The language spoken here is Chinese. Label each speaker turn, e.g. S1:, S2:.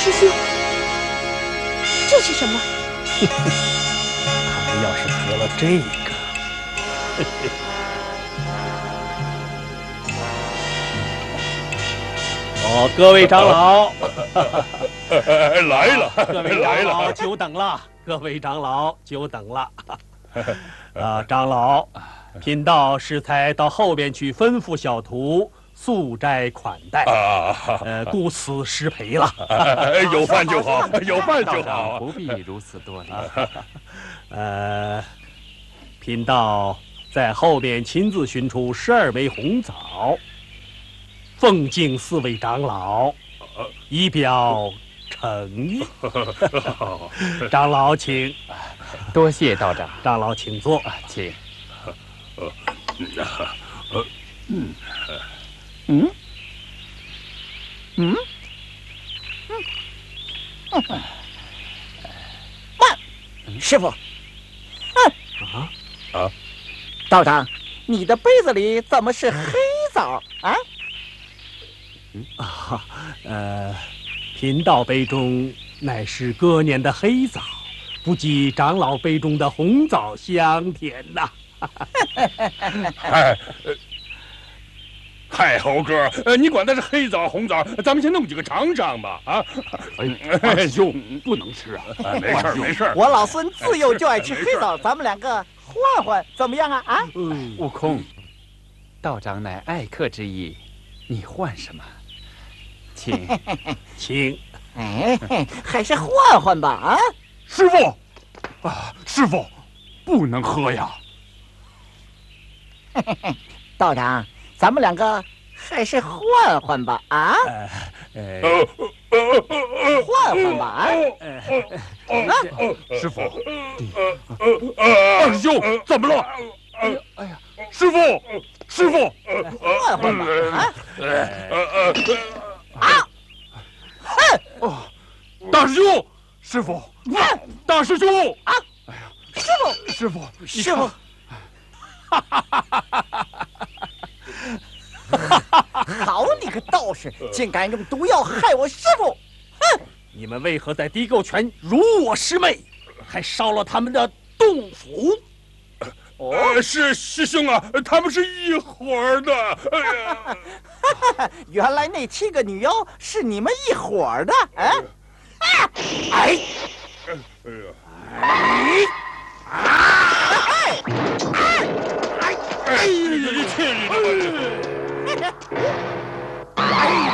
S1: 师兄，这是什么？
S2: 他们要是喝了这个，哦，各位长老，
S3: 来了，
S2: 各位长老久等了，各位长老久等了。长老，贫道适才到后边去吩咐小徒素斋款待，故此失陪了。
S3: 有饭就好，有饭就好，
S4: 不必如此多礼。
S2: 贫道在后边亲自寻出12枚红枣，奉敬4位长老，以表诚意。长老请。
S4: 多谢道长。
S2: 长老请坐，
S4: 请。
S5: 师傅，道长，你的杯子里怎么是黑枣啊？
S2: 贫道杯中乃是隔年的黑枣，不及长老杯中的红枣香甜呐。
S3: 嗨，猴哥，你管它是黑枣红枣，咱们先弄几个尝尝吧。啊，
S4: 兄不能吃啊！
S3: 没事没事。
S5: 我老孙自幼就爱吃黑枣，咱们两个换换怎么样啊？啊！
S4: 悟空，道长乃爱客之意，你换什么？请，
S2: 请。
S5: 哎，还是换换吧啊！
S4: 师傅，师傅，不能喝呀！
S5: 道长，咱们两个还是换换吧啊！换换吧啊！
S4: 师傅，二师兄怎么了？哎呀，师傅，师傅，
S5: 换换吧啊！
S4: 大师兄，师傅，大师兄
S5: 啊！
S4: 哎呀，
S5: 师傅，
S4: 师傅，
S5: 好你个道士，竟敢用毒药害我师傅！哼！
S2: 你们为何在地沟泉辱我师妹，还烧了他们的洞府？
S3: 是师兄啊，他们是一伙儿的。
S5: 原来那7个女妖是你们一伙儿的，哎！
S3: 哎呀！